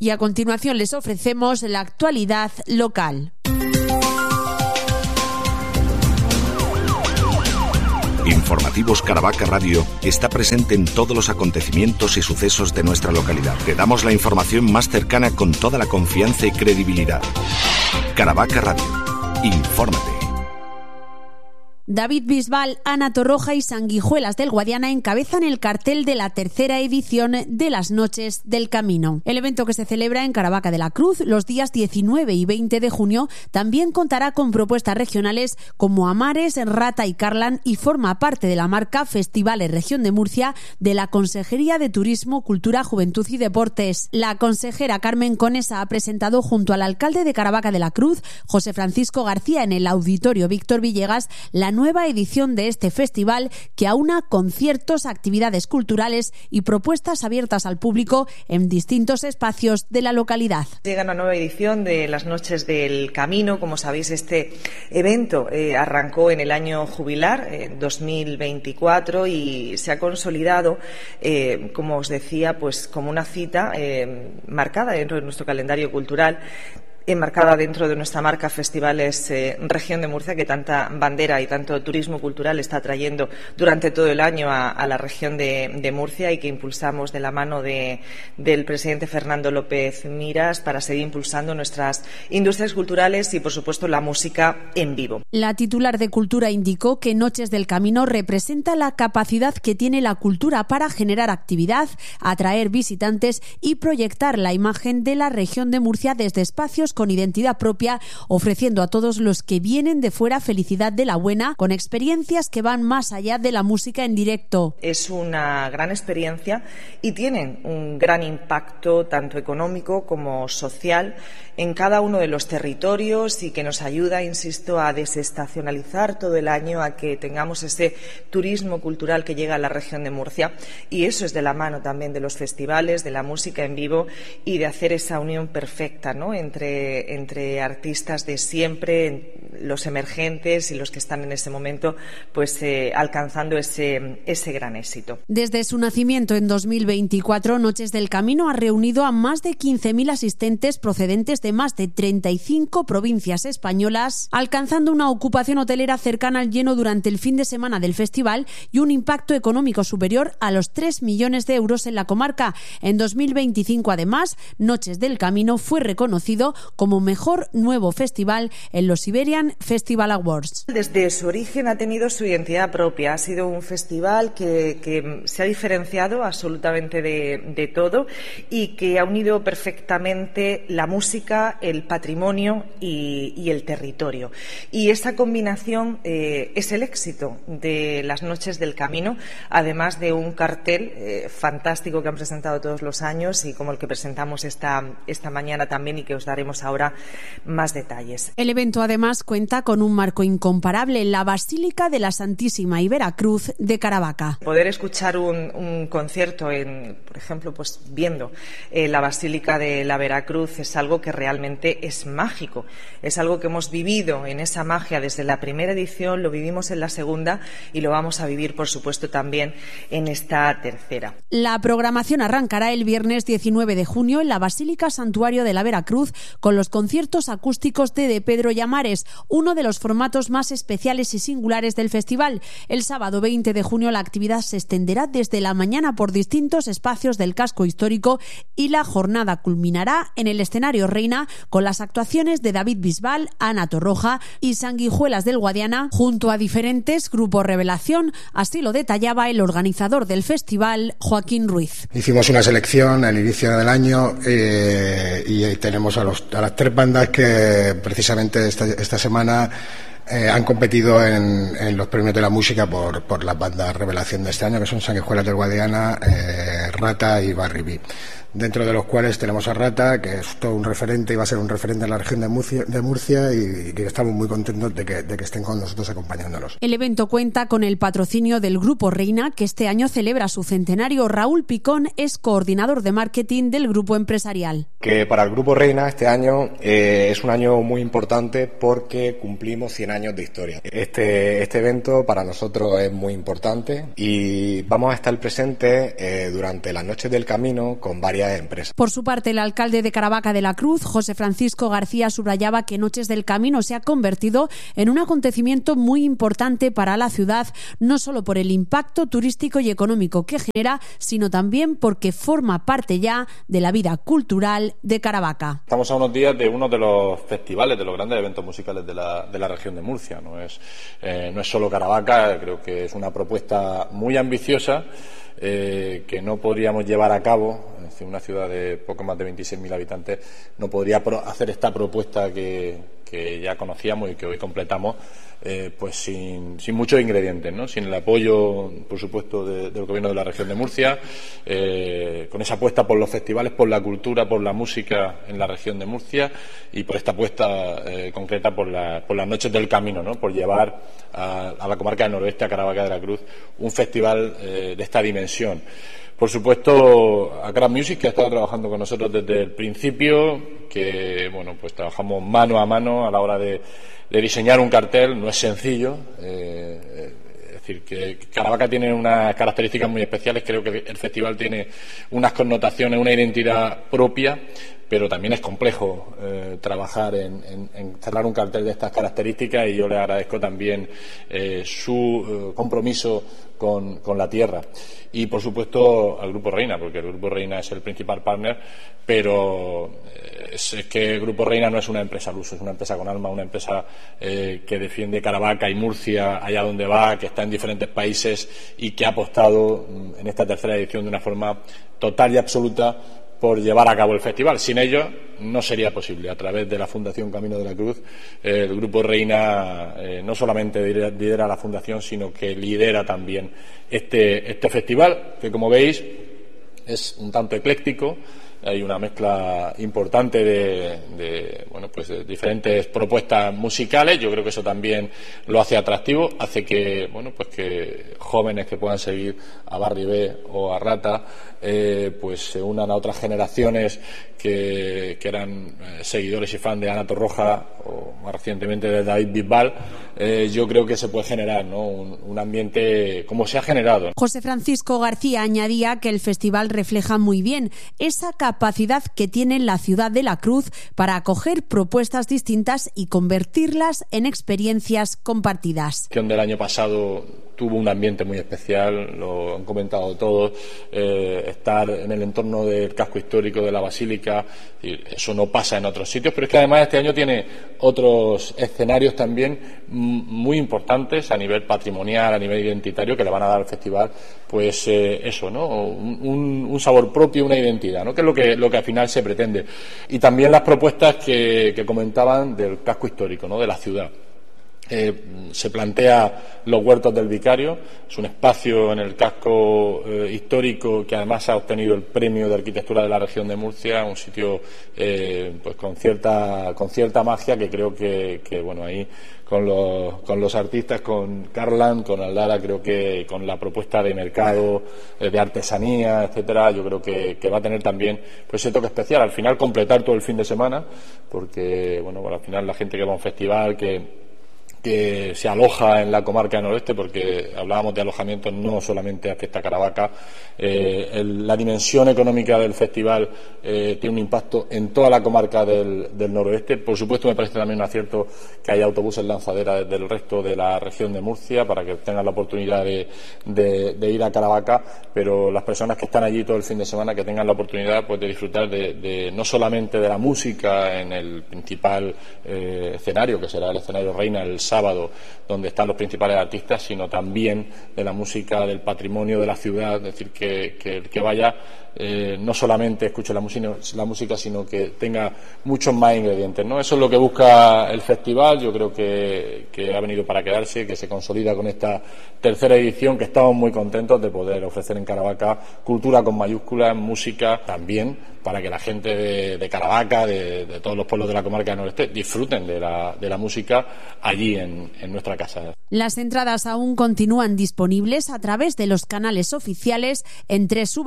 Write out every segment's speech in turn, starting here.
Y a continuación les ofrecemos la actualidad local. Informativos Caravaca Radio está presente en todos los acontecimientos y sucesos de nuestra localidad. Te damos la información más cercana con toda la confianza y credibilidad. Caravaca Radio. Infórmate. David Bisbal, Ana Torroja y Sanguijuelas del Guadiana encabezan el cartel de la tercera edición de las Noches del Camino. El evento, que se celebra en Caravaca de la Cruz los días 19 y 20 de junio, también contará con propuestas regionales como Amares, Rata y Carlan y forma parte de la marca Festivales Región de Murcia de la Consejería de Turismo, Cultura, Juventud y Deportes. La consejera Carmen Conesa ha presentado junto al alcalde de Caravaca de la Cruz, José Francisco García, en el Auditorio Víctor Villegas, la nueva edición de este festival que aúna conciertos, actividades culturales y propuestas abiertas al público en distintos espacios de la localidad. Llega una nueva edición de las Noches del Camino. Como sabéis, este evento arrancó en el año jubilar, 2024, y se ha consolidado, como os decía, pues como una cita marcada dentro de nuestro calendario cultural, enmarcada dentro de nuestra marca Festivales Región de Murcia, que tanta bandera y tanto turismo cultural está trayendo durante todo el año a la región de Murcia, y que impulsamos de la mano del presidente Fernando López Miras para seguir impulsando nuestras industrias culturales y, por supuesto, la música en vivo. La titular de Cultura indicó que Noches del Camino representa la capacidad que tiene la cultura para generar actividad, atraer visitantes y proyectar la imagen de la región de Murcia desde espacios con identidad propia, ofreciendo a todos los que vienen de fuera felicidad de la buena, con experiencias que van más allá de la música en directo. Es una gran experiencia y tienen un gran impacto tanto económico como social en cada uno de los territorios, y que nos ayuda, insisto, a desestacionalizar todo el año, a que tengamos ese turismo cultural que llega a la región de Murcia, y eso es de la mano también de los festivales, de la música en vivo y de hacer esa unión perfecta, ¿no?, entre artistas de siempre, los emergentes y los que están en ese momento pues alcanzando ese gran éxito. Desde su nacimiento en 2024, Noches del Camino ha reunido a más de 15.000 asistentes procedentes de más de 35 provincias españolas, alcanzando una ocupación hotelera cercana al lleno durante el fin de semana del festival y un impacto económico superior a los 3 millones de euros en la comarca. En 2025, además, Noches del Camino fue reconocido como mejor nuevo festival en los Iberian Festival Awards. Desde su origen ha tenido su identidad propia. Ha sido un festival que se ha diferenciado absolutamente de todo, y que ha unido perfectamente la música, el patrimonio y el territorio. Y esa combinación es el éxito de las Noches del Camino, además de un cartel fantástico que han presentado todos los años, y como el que presentamos esta mañana también, y que os daremos ahora más detalles. El evento, además, cuenta con un marco incomparable, la Basílica de la Santísima y Veracruz de Caravaca. Poder escuchar un concierto, por ejemplo, pues viendo la Basílica de la Veracruz, es algo que realmente es mágico. Es algo que hemos vivido en esa magia desde la primera edición, lo vivimos en la segunda y lo vamos a vivir, por supuesto, también en esta tercera. La programación arrancará el viernes 19 de junio en la Basílica Santuario de la Veracruz, con los conciertos acústicos de Pedro y Amares, uno de los formatos más especiales y singulares del festival. El sábado 20 de junio la actividad se extenderá desde la mañana por distintos espacios del casco histórico, y la jornada culminará en el escenario Reina con las actuaciones de David Bisbal, Ana Torroja y Sanguijuelas del Guadiana, junto a diferentes grupos revelación. Así lo detallaba el organizador del festival, Joaquín Ruiz. Hicimos una selección al inicio del año y tenemos a las 3 bandas que precisamente esta semana han competido en los premios de la música por las bandas revelación de este año, que son Sanguijuelas del Guadiana, Rata y Barribí. Dentro de los cuales tenemos a Rata, que es todo un referente y va a ser un referente en la región de Murcia, y que estamos muy contentos de que estén con nosotros acompañándolos. El evento cuenta con el patrocinio del Grupo Reina, que este año celebra su centenario. Raúl Picón es coordinador de marketing del grupo empresarial. Que para el Grupo Reina este año es un año muy importante porque cumplimos 100 años de historia. Este evento para nosotros es muy importante y vamos a estar presentes durante las Noches del Camino con varias familias y empresas. Por su parte, el alcalde de Caravaca de la Cruz, José Francisco García, subrayaba que Noches del Camino se ha convertido en un acontecimiento muy importante para la ciudad, no solo por el impacto turístico y económico que genera, sino también porque forma parte ya de la vida cultural de Caravaca. Estamos a unos días de uno de los festivales, de los grandes eventos musicales de la región de Murcia. No es solo Caravaca, creo que es una propuesta muy ambiciosa que no podríamos llevar a cabo. Es decir, una ciudad de poco más de 26.000 habitantes no podría hacer esta propuesta que ya conocíamos y que hoy completamos, pues sin muchos ingredientes, ¿no? Sin el apoyo, por supuesto, del Gobierno de la región de Murcia, con esa apuesta por los festivales, por la cultura, por la música en la región de Murcia y por esta apuesta concreta por las Noches del Camino, ¿no? Por llevar a la comarca del noroeste, a Caravaca de la Cruz, un festival de esta dimensión. Por supuesto, a Crab Music, que ha estado trabajando con nosotros desde el principio, que bueno, pues trabajamos mano a mano a la hora de diseñar un cartel. No es sencillo, es decir, que Caravaca tiene unas características muy especiales. Creo que el festival tiene unas connotaciones, una identidad propia, pero también es complejo trabajar en cerrar un cartel de estas características, y yo le agradezco también su compromiso con la tierra. Y, por supuesto, al Grupo Reina, porque el Grupo Reina es el principal partner, pero es que el Grupo Reina no es una empresa al uso, es una empresa con alma, una empresa que defiende Caravaca y Murcia allá donde va, que está en diferentes países y que ha apostado en esta tercera edición de una forma total y absoluta por llevar a cabo el festival. Sin ello no sería posible. A través de la Fundación Camino de la Cruz, el Grupo Reina no solamente lidera la fundación, sino que lidera también este festival, que, como veis, es un tanto ecléctico. Hay una mezcla importante de diferentes propuestas musicales. Yo creo que eso también lo hace atractivo, hace que que jóvenes que puedan seguir a Barry B o a Rata pues se unan a otras generaciones que eran seguidores y fans de Ana Torroja o más recientemente de David Bisbal. Yo creo que se puede generar, ¿no?, un ambiente como se ha generado. José Francisco García añadía que el festival refleja muy bien esa capacidad que tiene la ciudad de la Cruz para acoger propuestas distintas y convertirlas en experiencias compartidas. Del año pasado tuvo un ambiente muy especial, lo han comentado todos, estar en el entorno del casco histórico de la Basílica, eso no pasa en otros sitios, pero es que además este año tiene otros escenarios también muy importantes a nivel patrimonial, a nivel identitario, que le van a dar al festival, pues eso, ¿no?, un sabor propio, una identidad, ¿no?, que es lo que al final se pretende. Y también las propuestas que comentaban del casco histórico, ¿no?, de la ciudad. Se plantea los Huertos del Vicario, es un espacio en el casco histórico que además ha obtenido el premio de arquitectura de la región de Murcia, un sitio pues con cierta magia, que creo que bueno, ahí con los artistas, con Carlan, con Aldara, creo que con la propuesta de mercado, de artesanía, etcétera, yo creo que va a tener también pues ese toque especial. Al final completar todo el fin de semana, porque bueno, al final la gente que va a un festival, que se aloja en la comarca del noroeste, porque hablábamos de alojamiento no solamente a Fiesta Caravaca, la dimensión económica del festival tiene un impacto en toda la comarca del noroeste. Por supuesto, me parece también un acierto que haya autobuses lanzadera desde el resto de la región de Murcia para que tengan la oportunidad de ir a Caravaca, pero las personas que están allí todo el fin de semana, que tengan la oportunidad pues de disfrutar de no solamente de la música en el principal escenario, que será el escenario Reina el sábado, donde están los principales artistas, sino también de la música, del patrimonio de la ciudad. Es decir, que el que vaya no solamente escuche la música, sino que tenga muchos más ingredientes, ¿no? Eso es lo que busca el festival. Yo creo que ha venido para quedarse, que se consolida con esta tercera edición, que estamos muy contentos de poder ofrecer en Caravaca cultura con mayúsculas, música también, para que la gente de Caravaca, de todos los pueblos de la comarca del noreste, disfruten de la música allí en nuestra casa. Las entradas aún continúan disponibles a través de los canales oficiales en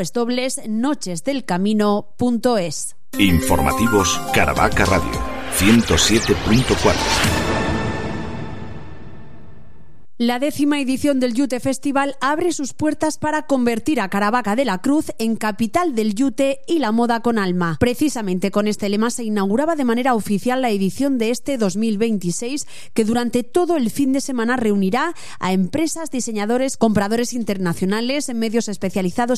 www.nochesdelcamino.es. Informativos Caravaca Radio 107.4. La 10ª edición del Yute Festival abre sus puertas para convertir a Caravaca de la Cruz en capital del yute y la moda con alma. Precisamente con este lema se inauguraba de manera oficial la edición de este 2026, que durante todo el fin de semana reunirá a empresas, diseñadores, compradores internacionales, medios especializados